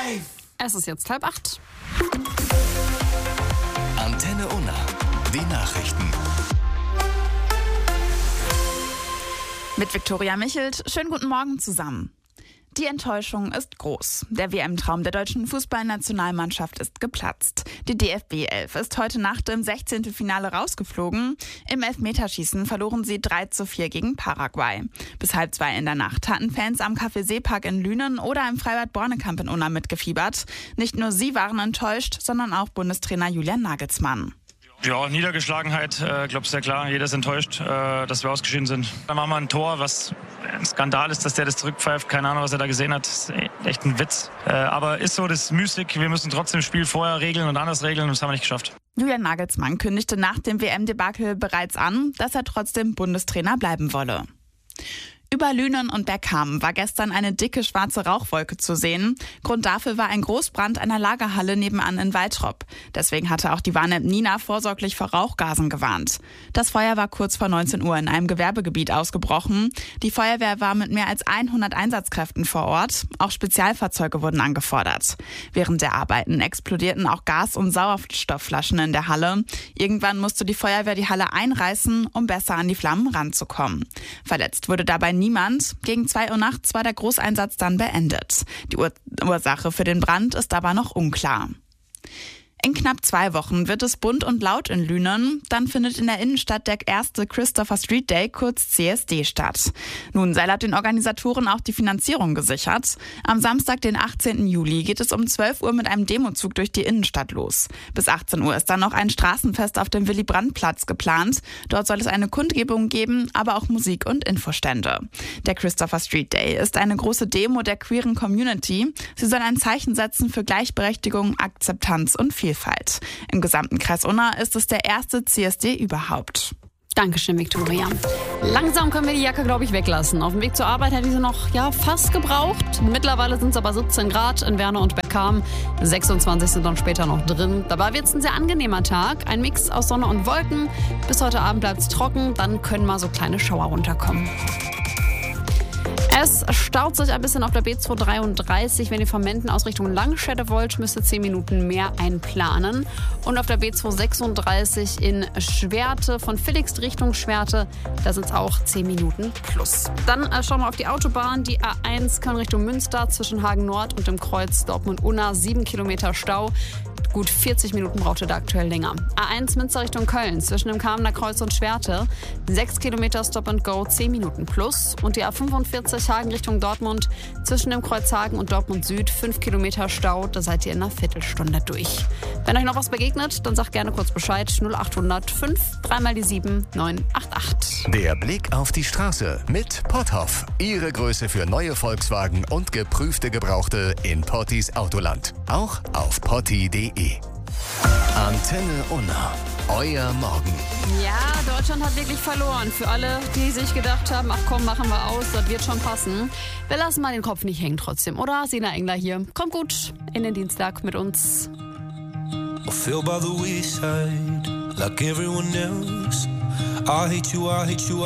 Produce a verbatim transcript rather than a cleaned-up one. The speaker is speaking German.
Es ist jetzt halb acht. Antenne Unna. Die Nachrichten. Mit Viktoria Michelt. Schönen guten Morgen zusammen. Die Enttäuschung ist groß. Der W M-Traum der deutschen Fußballnationalmannschaft ist geplatzt. Die D F B elf ist heute Nacht im Sechzehntelfinale rausgeflogen. Im Elfmeterschießen verloren sie drei zu vier gegen Paraguay. Bis halb zwei in der Nacht hatten Fans am Café Seepark in Lünen oder im Freibad Bornekamp in Unna mitgefiebert. Nicht nur sie waren enttäuscht, sondern auch Bundestrainer Julian Nagelsmann. Ja, Niedergeschlagenheit, äh, glaube sehr klar. Jeder ist enttäuscht, äh, dass wir ausgeschieden sind. Dann machen wir ein Tor, was ein Skandal ist, dass der das zurückpfeift. Keine Ahnung, was er da gesehen hat. Das ist echt ein Witz. Äh, aber ist so, das ist müßig. Wir müssen trotzdem das Spiel vorher regeln und anders regeln. Und das haben wir nicht geschafft. Julian Nagelsmann kündigte nach dem W M-Debakel bereits an, dass er trotzdem Bundestrainer bleiben wolle. Über Lünen und Bergham war gestern eine dicke schwarze Rauchwolke zu sehen. Grund dafür war ein Großbrand einer Lagerhalle nebenan in Waltrop. Deswegen hatte auch die Warn-App Nina vorsorglich vor Rauchgasen gewarnt. Das Feuer war kurz vor neunzehn Uhr in einem Gewerbegebiet ausgebrochen. Die Feuerwehr war mit mehr als hundert Einsatzkräften vor Ort. Auch Spezialfahrzeuge wurden angefordert. Während der Arbeiten explodierten auch Gas- und Sauerstoffflaschen in der Halle. Irgendwann musste die Feuerwehr die Halle einreißen, um besser an die Flammen ranzukommen. Verletzt wurde dabei niemand. Gegen zwei Uhr nachts war der Großeinsatz dann beendet. Die Ur- Ursache für den Brand ist aber noch unklar. In knapp zwei Wochen wird es bunt und laut in Lünen. Dann findet in der Innenstadt der erste Christopher Street Day, kurz C S D, statt. Nun sei laut den Organisatoren auch die Finanzierung gesichert. Am Samstag, den achtzehnten Juli, geht es um zwölf Uhr mit einem Demozug durch die Innenstadt los. Bis achtzehn Uhr ist dann noch ein Straßenfest auf dem Willy-Brandt-Platz geplant. Dort soll es eine Kundgebung geben, aber auch Musik- und Infostände. Der Christopher Street Day ist eine große Demo der queeren Community. Sie soll ein Zeichen setzen für Gleichberechtigung, Akzeptanz und Vielfalt. Im gesamten Kreis Unna ist es der erste C S D überhaupt. Dankeschön, Viktoria. Langsam können wir die Jacke, glaube ich, weglassen. Auf dem Weg zur Arbeit hätte ich sie noch ja, fast gebraucht. Mittlerweile sind es aber siebzehn Grad in Werne und Bergham. sechsundzwanzig sind dann später noch drin. Dabei wird es ein sehr angenehmer Tag. Ein Mix aus Sonne und Wolken. Bis heute Abend bleibt es trocken. Dann können mal so kleine Schauer runterkommen. Es staut sich ein bisschen auf der B zweihundertdreiunddreißig. Wenn ihr von Menden aus Richtung Langschädde wollt, müsst ihr zehn Minuten mehr einplanen. Und auf der B zweihundertsechsunddreißig in Schwerte, von Villigst Richtung Schwerte, da sind es auch zehn Minuten plus. Dann äh, schauen wir auf die Autobahn. Die A eins kann Richtung Münster zwischen Hagen Nord und dem Kreuz Dortmund-Unna, sieben Kilometer Stau. Gut vierzig Minuten braucht ihr da aktuell länger. A eins Münster Richtung Köln zwischen dem Kamener Kreuz und Schwerte. sechs Kilometer Stop and Go, zehn Minuten plus. Und die A fünfundvierzig Hagen Richtung Dortmund zwischen dem Kreuz Hagen und Dortmund Süd. fünf Kilometer Stau, da seid ihr in einer Viertelstunde durch. Wenn euch noch was begegnet, dann sagt gerne kurz Bescheid. null acht null null fünf, dreimal die sieben, neun acht acht. Der Blick auf die Straße mit Potthoff. Ihre Größe für neue Volkswagen und geprüfte Gebrauchte in Pottis Autoland. Auch auf potti punkt de. Antenne Unna. Euer Morgen. Ja, Deutschland hat wirklich verloren. Für alle, die sich gedacht haben, ach komm, machen wir aus, das wird schon passen. Wir lassen mal den Kopf nicht hängen trotzdem, oder? Sina Engler hier. Kommt gut in den Dienstag mit uns. I feel by the wayside, like everyone else. I hate you, I hate you.